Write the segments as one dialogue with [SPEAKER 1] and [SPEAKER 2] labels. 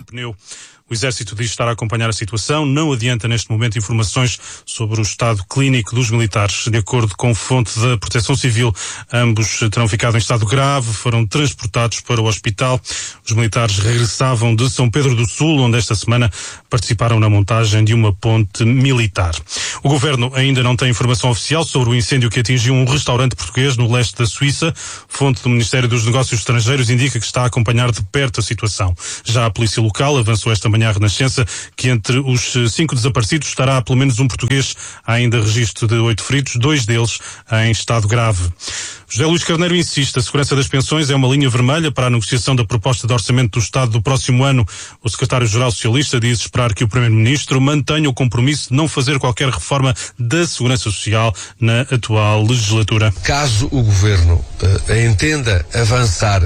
[SPEAKER 1] pneu. O Exército diz estar a acompanhar a situação, não adianta neste momento informações sobre o estado clínico dos militares. De acordo com fonte da Proteção Civil, ambos terão ficado em estado grave, foram transportados para o hospital. Os militares regressavam de São Pedro do Sul, onde esta semana participaram na montagem de uma ponte militar. O Governo ainda não tem informação oficial sobre o incêndio que atingiu um restaurante português no leste da Suíça. Fonte do Ministério dos Negócios Estrangeiros indica que está a acompanhar de perto a situação. Já a polícia local avançou esta manhã à Renascença que entre os 5 desaparecidos estará pelo menos um português. Há ainda registro de 8 feridos, 2 deles em estado grave. José Luís Carneiro insiste, a segurança das pensões é uma linha vermelha para a negociação da proposta de orçamento do Estado do próximo ano. O secretário-geral socialista diz esperar que o primeiro-ministro mantenha o compromisso de não fazer qualquer reforma da segurança social na atual legislatura.
[SPEAKER 2] Caso o governo entenda avançar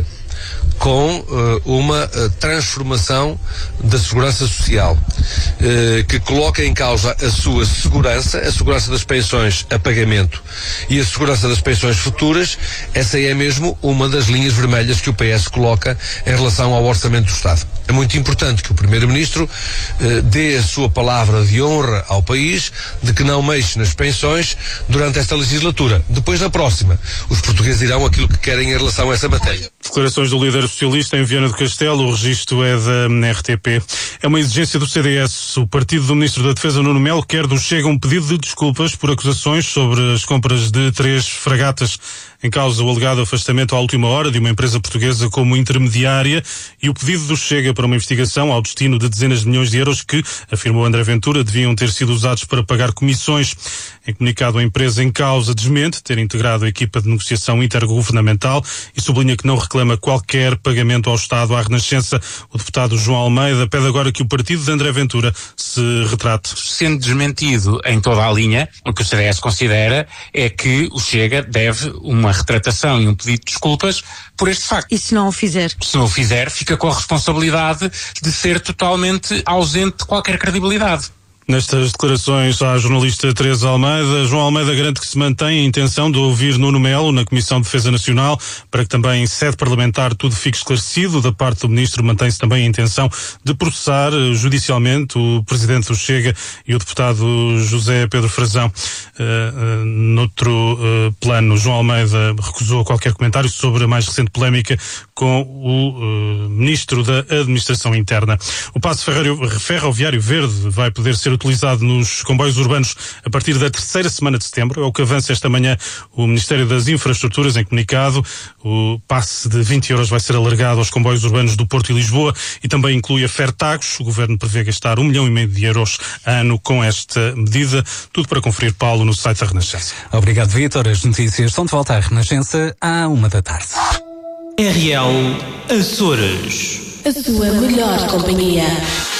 [SPEAKER 2] com uma transformação da segurança social que coloca em causa a sua segurança, a segurança das pensões a pagamento e a segurança das pensões futuras, essa é mesmo uma das linhas vermelhas que o PS coloca em relação ao orçamento do Estado. É muito importante que o Primeiro-Ministro dê a sua palavra de honra ao país de que não mexe nas pensões durante esta legislatura. Depois, na próxima, os portugueses dirão aquilo que querem em relação a essa matéria.
[SPEAKER 1] Declarações do líder socialista em Viana do Castelo, o registro é da RTP. É uma exigência do CDS. O partido do Ministro da Defesa, Nuno Melo, quer do Chega um pedido de desculpas por acusações sobre as compras de 3 fragatas. Em causa o alegado afastamento à última hora de uma empresa portuguesa como intermediária e o pedido do Chega para uma investigação ao destino de dezenas de milhões de euros que, afirmou André Ventura, deviam ter sido usados para pagar comissões. Em comunicado, a empresa em causa desmente ter integrado a equipa de negociação intergovernamental e sublinha que não reclama qualquer pagamento ao Estado. À Renascença, o deputado João Almeida pede agora que o partido de André Ventura se retrate.
[SPEAKER 3] Sendo desmentido em toda a linha, o que o CDS considera é que o Chega deve uma retratação e um pedido de desculpas por este facto.
[SPEAKER 4] E se não o fizer?
[SPEAKER 3] Se não o fizer, fica com a responsabilidade de ser totalmente ausente de qualquer credibilidade.
[SPEAKER 1] Nestas declarações à jornalista Teresa Almeida, João Almeida garante que se mantém a intenção de ouvir Nuno Melo na Comissão de Defesa Nacional para que também em sede parlamentar tudo fique esclarecido. Da parte do Ministro mantém-se também a intenção de processar judicialmente o Presidente do Chega e o deputado José Pedro Frazão. Noutro plano, João Almeida recusou qualquer comentário sobre a mais recente polémica com o Ministro da Administração Interna. O passe ferroviário verde vai poder ser utilizado nos comboios urbanos a partir da 3ª semana de setembro. É o que avança esta manhã o Ministério das Infraestruturas em comunicado. O passe de 20 euros vai ser alargado aos comboios urbanos do Porto e Lisboa e também inclui a Fertagos. O Governo prevê gastar 1,5 milhão de euros ano com esta medida. Tudo para conferir, Paulo, no site da Renascença.
[SPEAKER 5] Obrigado, Vítor. As notícias estão de volta à Renascença à 13h.
[SPEAKER 6] RL Açores.
[SPEAKER 7] A sua melhor companhia.